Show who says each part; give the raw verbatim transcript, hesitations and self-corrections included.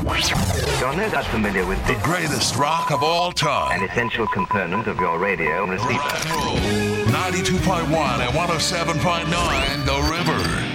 Speaker 1: You're no doubt familiar with
Speaker 2: the greatest rock of all time.
Speaker 1: An essential component of your radio receiver.
Speaker 2: ninety-two point one and one oh seven point nine The River.